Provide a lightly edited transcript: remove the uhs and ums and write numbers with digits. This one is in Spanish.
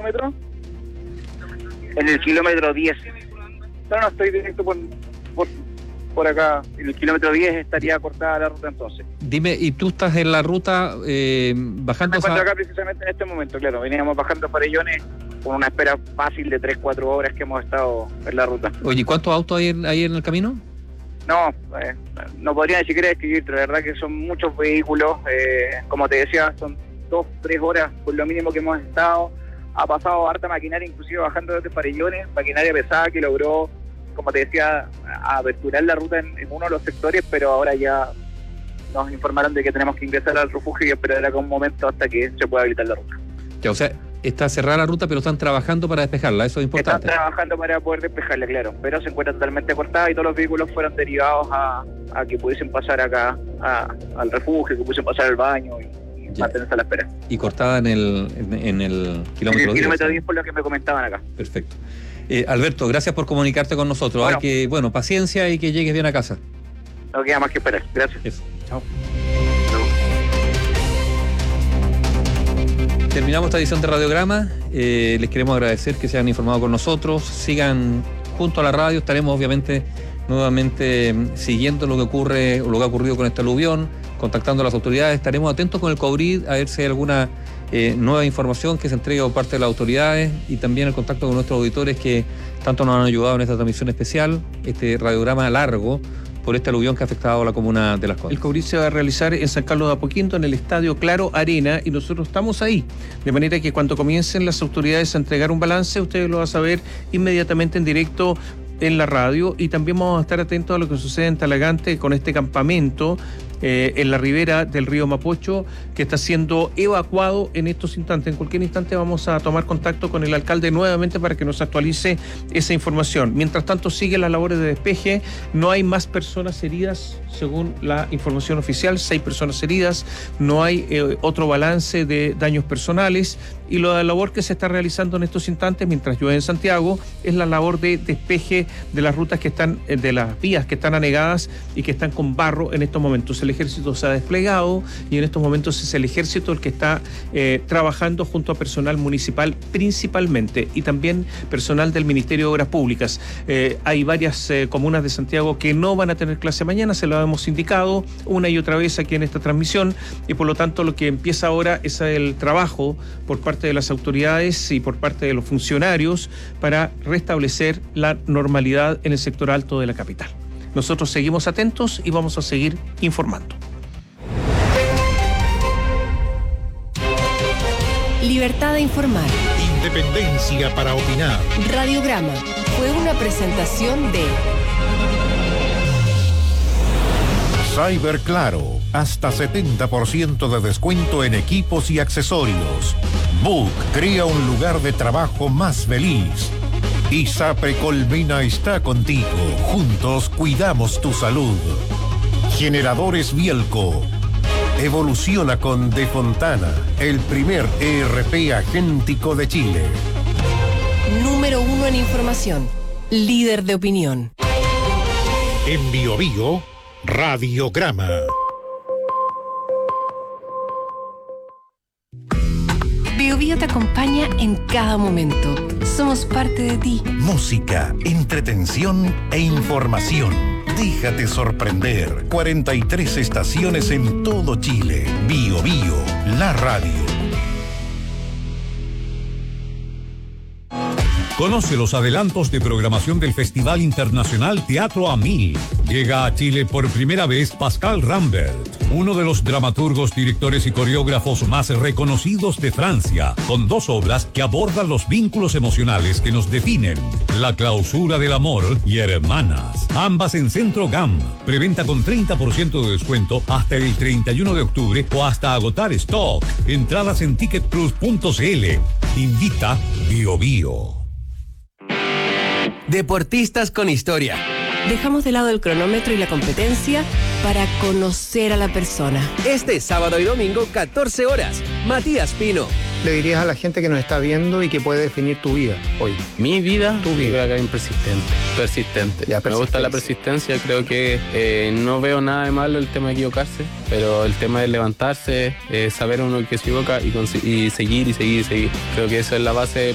kilómetro? En el kilómetro 10. No estoy directo por acá. En el kilómetro 10 estaría cortada la ruta entonces. Dime, ¿y tú estás en la ruta bajando? Me encuentro acá precisamente en este momento, claro. Veníamos bajando Farellones con una espera fácil de 3-4 horas que hemos estado en la ruta. Oye, ¿cuántos autos hay en el camino? No podría ni siquiera describirte, la verdad que son muchos vehículos, como te decía, son 2-3 horas por lo mínimo que hemos estado. Ha pasado harta maquinaria, inclusive bajando desde Farellones, maquinaria pesada que logró, como te decía, aperturar la ruta en uno de los sectores, pero ahora ya nos informaron de que tenemos que ingresar al refugio y esperar acá un momento hasta que se pueda habilitar la ruta. Ya, o sea, está cerrada la ruta, pero están trabajando para despejarla, eso es importante. Están trabajando para poder despejarla, claro, pero se encuentra totalmente cortada y todos los vehículos fueron derivados a que pudiesen pasar acá al refugio, que pudiesen pasar al baño y mantenerse a la espera. Y cortada en el kilómetro 10. En el kilómetro 10 por lo que me comentaban acá. Perfecto. Alberto, gracias por comunicarte con nosotros. Bueno. Paciencia y que llegues bien a casa. No queda más que esperar. Gracias. Eso. Chao. Terminamos esta edición de Radiograma. Les queremos agradecer que se hayan informado con nosotros. Sigan junto a la radio. Estaremos obviamente nuevamente siguiendo lo que ocurre o lo que ha ocurrido con este aluvión, contactando a las autoridades. Estaremos atentos con el COVID a ver si hay alguna nueva información que se entregue por parte de las autoridades, y también el contacto con nuestros auditores que tanto nos han ayudado en esta transmisión especial, este radiograma largo por este aluvión que ha afectado a la comuna de Las Condes. El COVID se va a realizar en San Carlos de Apoquindo, en el Estadio Claro Arena, y nosotros estamos ahí. De manera que cuando comiencen las autoridades a entregar un balance, ustedes lo van a saber inmediatamente en directo en la radio, y también vamos a estar atentos a lo que sucede en Talagante con este campamento en la ribera del río Mapocho, que está siendo evacuado en estos instantes. En cualquier instante vamos a tomar contacto con el alcalde nuevamente para que nos actualice esa información. Mientras tanto, siguen las labores de despeje. No hay más personas heridas, según la información oficial, 6 personas heridas. No hay otro balance de daños personales, y la labor que se está realizando en estos instantes, mientras llueve en Santiago, es la labor de despeje de las rutas que están, de las vías que están anegadas y que están con barro en estos momentos. El ejército se ha desplegado y en estos momentos es el ejército el que está trabajando junto a personal municipal principalmente, y también personal del Ministerio de Obras Públicas. Hay varias comunas de Santiago que no van a tener clase mañana, se lo hemos indicado una y otra vez aquí en esta transmisión, y por lo tanto lo que empieza ahora es el trabajo por parte de las autoridades y por parte de los funcionarios para restablecer la normalidad en el sector alto de la capital. Nosotros seguimos atentos y vamos a seguir informando. Libertad de informar. Independencia para opinar. Radiograma fue una presentación de Cyber Claro, hasta 70% de descuento en equipos y accesorios. Book crea un lugar de trabajo más feliz. ISAPRE Colmena está contigo. Juntos cuidamos tu salud. Generadores Bielco. Evoluciona con De Fontana, el primer ERP agéntico de Chile. Número 1 en información. Líder de opinión. En Bio Bio, Radiograma. Bio Bio te acompaña en cada momento. Somos parte de ti. Música, entretención e información. Déjate sorprender. 43 estaciones en todo Chile. Bio Bio, la radio. Conoce los adelantos de programación del Festival Internacional Teatro a Mil. Llega a Chile por primera vez Pascal Rambert, uno de los dramaturgos, directores y coreógrafos más reconocidos de Francia, con 2 obras que abordan los vínculos emocionales que nos definen: La clausura del amor y Hermanas, ambas en Centro GAM. Preventa con 30% de descuento hasta el 31 de octubre o hasta agotar stock. Entradas en ticketplus.cl. Invita Bio Bio. Deportistas con historia. Dejamos de lado el cronómetro y la competencia para conocer a la persona. Este sábado y domingo, 14 horas. Matías Pino. Le dirías a la gente que nos está viendo y que puede definir tu vida hoy? Mi vida, tu vida. Creo que es persistente. Ya, me gusta la persistencia, creo que no veo nada de malo el tema de equivocarse, pero el tema de levantarse, saber uno que se equivoca y seguir. Creo que eso es la base